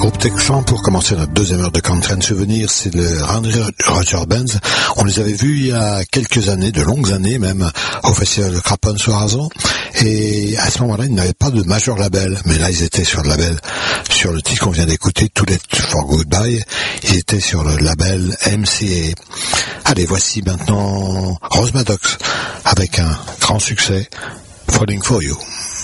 Groupe texan pour commencer notre deuxième heure de Country & Souvenirs, c'est le Randy Roger Band. On les avait vus il y a quelques années, de longues années même, au festival de Craponne sur Arzon. Et à ce moment-là, ils n'avaient pas de major label, mais là ils étaient sur le label, sur le titre qu'on vient d'écouter, Too Late for Goodbye. Ils étaient sur le label MCA. Allez, voici maintenant Rose Maddox avec un grand succès, Falling for You.